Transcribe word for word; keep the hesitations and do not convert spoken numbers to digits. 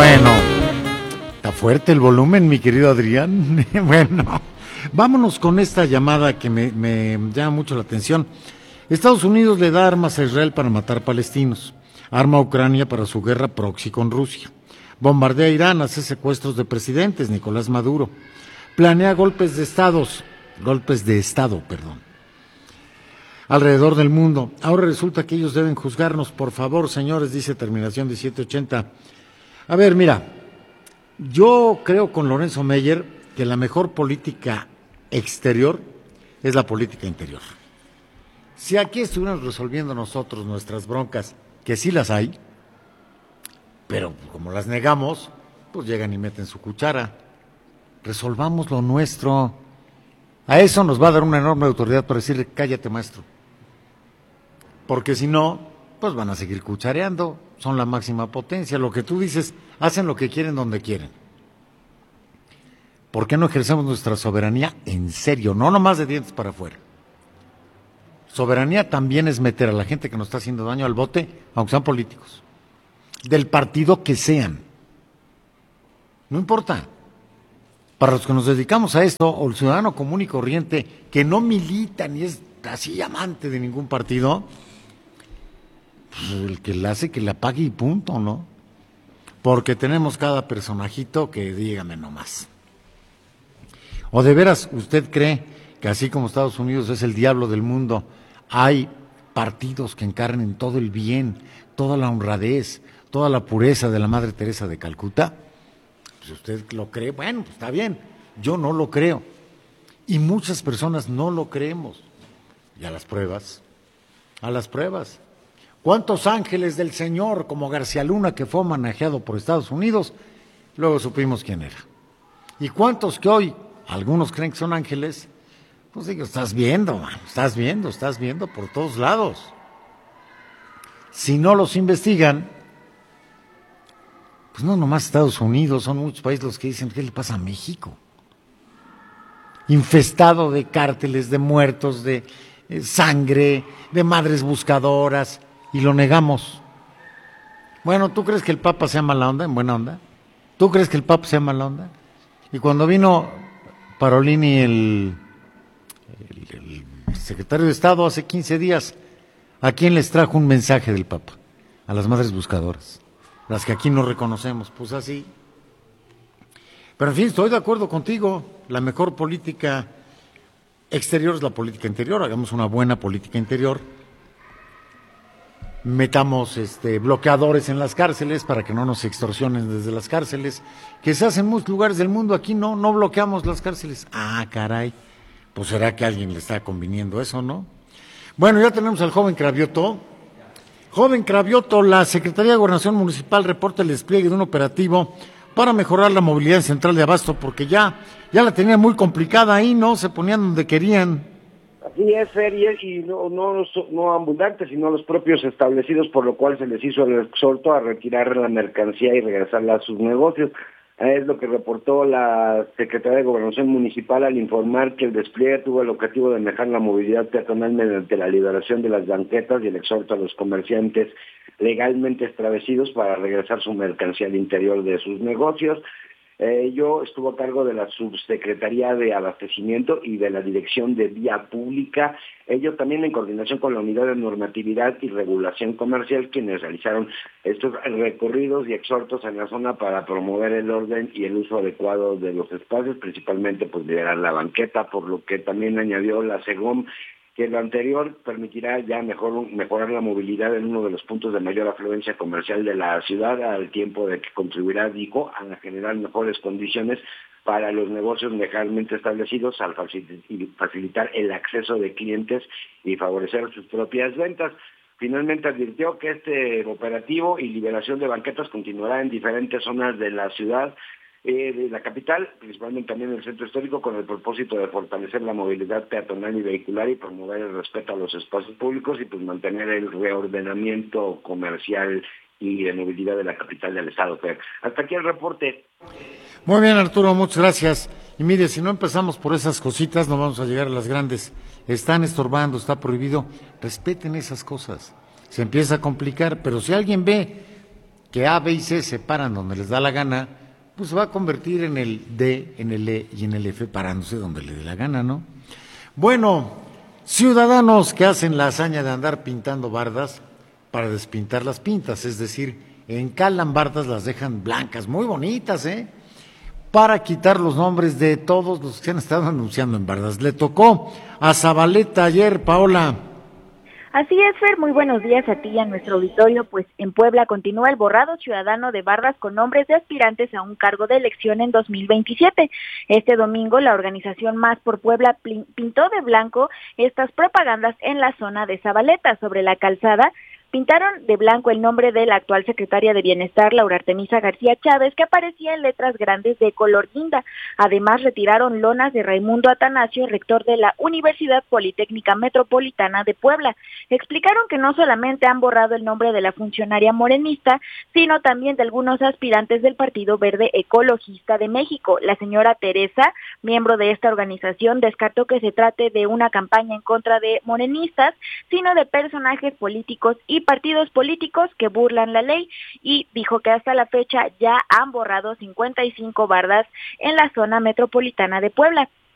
bueno. Está fuerte el volumen, mi querido Adrián. Bueno, vámonos con esta llamada que me, me llama mucho la atención. Estados Unidos le da armas a Israel para matar palestinos. Arma a Ucrania para su guerra proxy con Rusia. Bombardea a Irán, hace secuestros de presidentes, Nicolás Maduro. Planea golpes de estados, golpes de estado, perdón. Alrededor del mundo. Ahora resulta que ellos deben juzgarnos, por favor, señores, dice terminación diecisiete ochenta. A ver, mira, yo creo con Lorenzo Meyer que la mejor política exterior es la política interior. Si aquí estuviéramos resolviendo nosotros nuestras broncas, que sí las hay, pero como las negamos, pues llegan y meten su cuchara. Resolvamos lo nuestro. A eso nos va a dar una enorme autoridad para decirle, cállate, maestro. Porque si no, pues van a seguir cuchareando, son la máxima potencia. Lo que tú dices, hacen lo que quieren donde quieren. ¿Por qué no ejercemos nuestra soberanía en serio? No nomás de dientes para afuera. Soberanía también es meter a la gente que nos está haciendo daño al bote, aunque sean políticos, del partido que sean. No importa. Para los que nos dedicamos a esto, o el ciudadano común y corriente, que no milita ni es así amante de ningún partido, pues el que la hace, que la pague y punto, ¿no? Porque tenemos cada personajito que dígame nomás. ¿O de veras usted cree que así como Estados Unidos es el diablo del mundo, hay partidos que encarnen todo el bien, toda la honradez, toda la pureza de la Madre Teresa de Calcuta? Si usted lo cree, bueno, pues está bien. Yo no lo creo. Y muchas personas no lo creemos. Y a las pruebas, a las pruebas. ¿Cuántos ángeles del Señor, como García Luna, que fue manejado por Estados Unidos, luego supimos quién era? ¿Y cuántos que hoy, algunos creen que son ángeles? Pues digo, estás viendo, man, estás viendo, estás viendo por todos lados. Si no los investigan, pues no nomás Estados Unidos, son muchos países los que dicen, ¿qué le pasa a México? Infestado de cárteles, de muertos, de eh, sangre, de madres buscadoras, y lo negamos. Bueno, ¿tú crees que el Papa sea mala onda, en buena onda? ¿Tú crees que el Papa sea mala onda? Y cuando vino Parolini, el, el, el secretario de Estado, hace quince días, ¿a quién les trajo un mensaje del Papa? A las madres buscadoras. Las que aquí no reconocemos, pues así. Pero en fin, estoy de acuerdo contigo, la mejor política exterior es la política interior, hagamos una buena política interior, metamos este, bloqueadores en las cárceles para que no nos extorsionen desde las cárceles, que se hace en muchos lugares del mundo, aquí no, no bloqueamos las cárceles. Ah, caray, pues será que a alguien le está conviniendo eso, ¿no? Bueno, ya tenemos al joven Cravioto. Joven Cravioto, la Secretaría de Gobernación Municipal reporta el despliegue de un operativo para mejorar la movilidad en Central de Abasto, porque ya, ya la tenían muy complicada ahí, ¿no? Se ponían donde querían. Así es, Fer, y no, no, no ambulantes, sino los propios establecidos, por lo cual se les hizo el exhorto a retirar la mercancía y regresarla a sus negocios. Es lo que reportó la Secretaría de Gobernación Municipal al informar que el despliegue tuvo el objetivo de mejorar la movilidad peatonal mediante la liberación de las banquetas y el exhorto a los comerciantes legalmente establecidos para regresar su mercancía al interior de sus negocios. Eh, yo estuve a cargo de la Subsecretaría de Abastecimiento y de la Dirección de Vía Pública, ello también en coordinación con la Unidad de Normatividad y Regulación Comercial, quienes realizaron estos recorridos y exhortos en la zona para promover el orden y el uso adecuado de los espacios, principalmente pues liberar la banqueta, por lo que también añadió la SEGOM que lo anterior permitirá ya mejor, mejorar la movilidad en uno de los puntos de mayor afluencia comercial de la ciudad, al tiempo de que contribuirá, dijo, a generar mejores condiciones para los negocios legalmente establecidos al facilitar el acceso de clientes y favorecer sus propias ventas. Finalmente advirtió que este operativo y liberación de banquetas continuará en diferentes zonas de la ciudad, Eh, de la capital, principalmente también en el centro histórico, con el propósito de fortalecer la movilidad peatonal y vehicular y promover el respeto a los espacios públicos y pues mantener el reordenamiento comercial y de movilidad de la capital del estado. Fer. Hasta aquí el reporte. Muy bien, Arturo, muchas gracias. Y mire, si no empezamos por esas cositas, no vamos a llegar a las grandes. Están estorbando, está prohibido. Respeten esas cosas. Se empieza a complicar, pero si alguien ve que A, B y C se paran donde les da la gana, pues se va a convertir en el D, en el E y en el F parándose donde le dé la gana, ¿no? Bueno, ciudadanos que hacen la hazaña de andar pintando bardas para despintar las pintas, es decir, encalan bardas, las dejan blancas, muy bonitas, ¿eh? Para quitar los nombres de todos los que se han estado anunciando en bardas. Le tocó a Zabaleta ayer, Paola. Así es, Fer, muy buenos días a ti y a nuestro auditorio. Pues en Puebla continúa el borrado ciudadano de bardas con nombres de aspirantes a un cargo de elección en dos mil veintisiete. Este domingo la organización Más por Puebla pintó de blanco estas propagandas en la zona de Zabaleta. Sobre la calzada pintaron de blanco el nombre de la actual secretaria de Bienestar, Laura Artemisa García Chávez, que aparecía en letras grandes de color guinda. Además, retiraron lonas de Raimundo Atanasio, rector de la Universidad Politécnica Metropolitana de Puebla. Explicaron que no solamente han borrado el nombre de la funcionaria morenista, sino también de algunos aspirantes del Partido Verde Ecologista de México. La señora Teresa, miembro de esta organización, descartó que se trate de una campaña en contra de morenistas, sino de personajes políticos y partidos políticos que burlan la ley, y dijo que hasta la fecha ya han borrado cincuenta y cinco bardas en la zona metropolitana de Puebla.